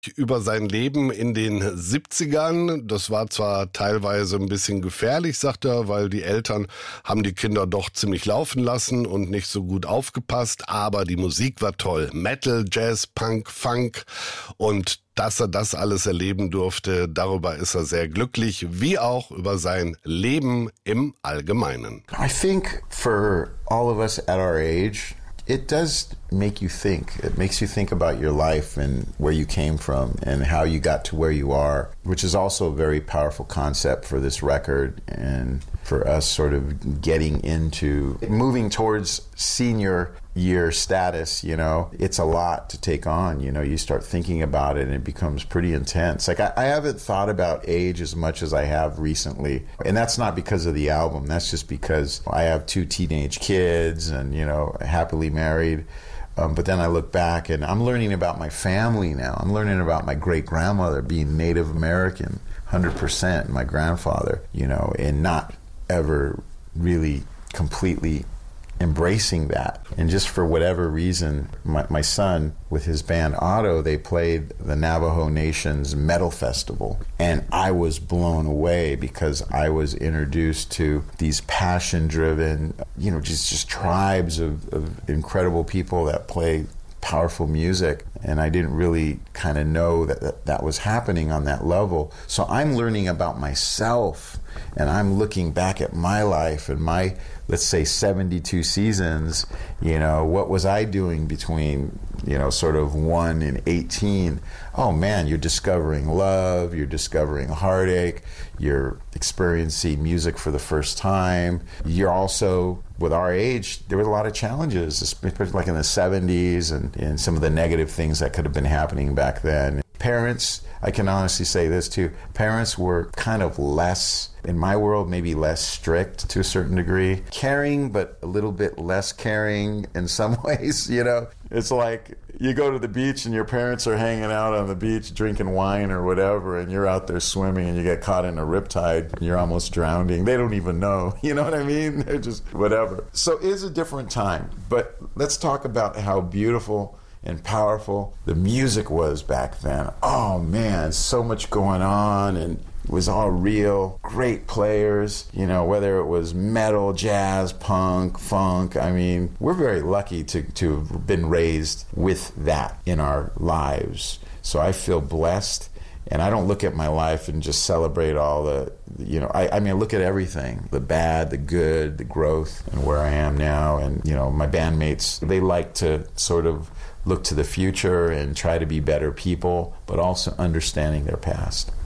über sein Leben in den 70ern. Das war zwar teilweise ein bisschen gefährlich, sagt er, weil die Eltern haben die Kinder doch ziemlich laufen lassen und nicht so gut aufgepasst, aber die Musik war toll. Metal, Jazz, Punk, Funk, und dass er das alles erleben durfte, darüber ist er sehr glücklich, wie auch über sein Leben im Allgemeinen. I think for all of us at our age, it does make you think. It makes you think about your life and where you came from and how you got to where you are, which is also a very powerful concept for this record and for us sort of getting into moving towards senior year status. You know, it's a lot to take on. You know, you start thinking about it and it becomes pretty intense. Like I haven't thought about age as much as I have recently, and that's not because of the album. That's just because I have 2 teenage kids and, you know, happily married. But then I look back and I'm learning about my family now. I'm learning about my great-grandmother being Native American, 100%, my grandfather, you know, and not ever really completely embracing that. And just for whatever reason, my son, with his band Otto, they played the Navajo Nation's Metal Festival. And I was blown away because I was introduced to these passion-driven, you know, just tribes of incredible people that play powerful music. And I didn't really kind of know that was happening on that level. So I'm learning about myself, and I'm looking back at my life and my, let's say, 72 seasons. You know, what was I doing between, you know, sort of 1 and 18? Oh man, you're discovering love, you're discovering heartache, you're experiencing music for the first time. You're also, with our age, there were a lot of challenges, especially like in the 70s and some of the negative things that could have been happening back then. Parents, I can honestly say this too, parents were kind of less, in my world, maybe less strict to a certain degree. Caring, but a little bit less caring in some ways, you know? It's like you go to the beach and your parents are hanging out on the beach drinking wine or whatever, and you're out there swimming and you get caught in a riptide and you're almost drowning. They don't even know, you know what I mean? They're just whatever. So it is a different time, but let's talk about how beautiful and powerful the music was back then. Oh man, so much going on, and it was all real. Great players, you know, whether it was metal, jazz, punk, funk. I mean, we're very lucky to have been raised with that in our lives. So I feel blessed, and I don't look at my life and just celebrate all the, you know, I mean, I look at everything, the bad, the good, the growth, and where I am now. And, you know, my bandmates, they like to sort of look to the future and try to be better people, but also understanding their past.